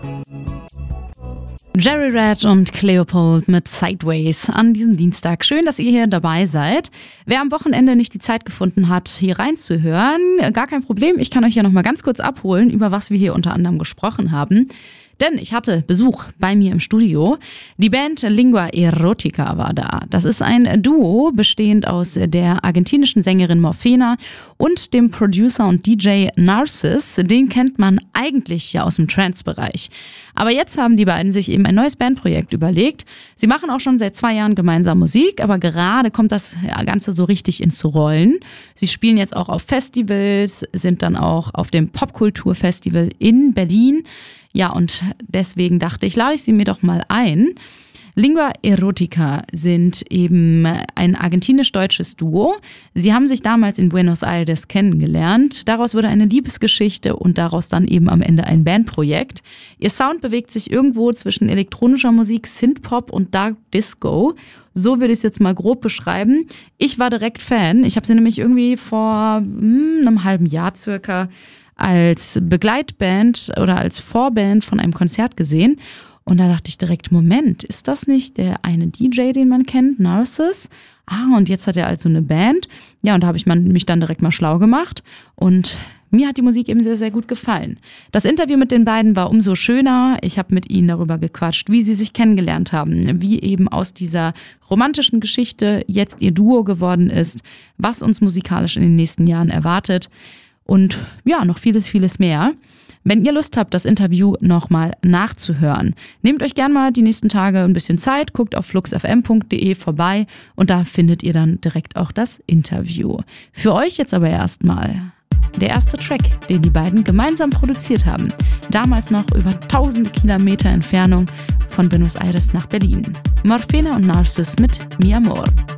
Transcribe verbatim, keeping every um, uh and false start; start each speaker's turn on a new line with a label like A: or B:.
A: Jerry Red und Cleopold mit Sideways an diesem Dienstag. Schön, dass ihr hier dabei seid. Wer am Wochenende nicht die Zeit gefunden hat, hier reinzuhören, gar kein Problem. Ich kann euch ja noch mal ganz kurz abholen, über was wir hier unter anderem gesprochen haben. Denn ich hatte Besuch bei mir im Studio. Die Band Lingua Erotica war da. Das ist ein Duo, bestehend aus der argentinischen Sängerin Morfena und dem Producer und D J Narcis. Den kennt man eigentlich ja aus dem Trance-Bereich. Aber jetzt haben die beiden sich eben ein neues Bandprojekt überlegt. Sie machen auch schon seit zwei Jahren gemeinsam Musik, aber gerade kommt das Ganze so richtig ins Rollen. Sie spielen jetzt auch auf Festivals, sind dann auch auf dem Popkulturfestival in Berlin. Ja, und deswegen dachte ich, lade ich sie mir doch mal ein. Lingua Erotica sind eben ein argentinisch-deutsches Duo. Sie haben sich damals in Buenos Aires kennengelernt. Daraus wurde eine Liebesgeschichte und daraus dann eben am Ende ein Bandprojekt. Ihr Sound bewegt sich irgendwo zwischen elektronischer Musik, Synthpop und Dark Disco. So würde ich es jetzt mal grob beschreiben. Ich war direkt Fan. Ich habe sie nämlich irgendwie vor hm, einem halben Jahr circa als Begleitband oder als Vorband von einem Konzert gesehen. Und da dachte ich direkt, Moment, ist das nicht der eine D J, den man kennt, Narcis? Ah, und jetzt hat er also eine Band. Ja, und da habe ich mich dann direkt mal schlau gemacht. Und mir hat die Musik eben sehr, sehr gut gefallen. Das Interview mit den beiden war umso schöner. Ich habe mit ihnen darüber gequatscht, wie sie sich kennengelernt haben, wie eben aus dieser romantischen Geschichte jetzt ihr Duo geworden ist, was uns musikalisch in den nächsten Jahren erwartet. Und ja, noch vieles, vieles mehr. Wenn ihr Lust habt, das Interview nochmal nachzuhören, nehmt euch gerne mal die nächsten Tage ein bisschen Zeit, guckt auf flux f m punkt d e vorbei und da findet ihr dann direkt auch das Interview. Für euch jetzt aber erstmal der erste Track, den die beiden gemeinsam produziert haben. Damals noch über tausende Kilometer Entfernung von Buenos Aires nach Berlin. Morfena und Narcis mit Mi Amor.